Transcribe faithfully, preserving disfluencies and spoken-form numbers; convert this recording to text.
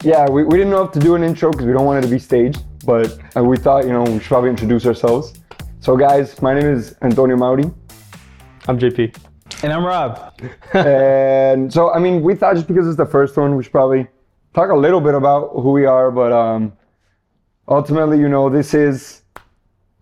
Yeah, we, we didn't know if to do an intro because we don't want it to be staged, but uh, we thought, you know, we should probably introduce ourselves. So guys, my name is Antonio Mauri. I'm J P. And I'm Rob. And so, I mean, we thought just because it's the first one, we should probably talk a little bit about who we are, but um, ultimately, you know, this is